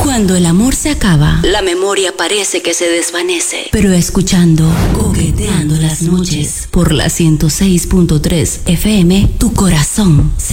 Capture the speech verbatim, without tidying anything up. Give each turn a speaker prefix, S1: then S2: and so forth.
S1: Cuando el amor se acaba, la memoria parece que se desvanece. Pero escuchando Coqueteando las noches por la ciento seis punto tres F M, tu corazón se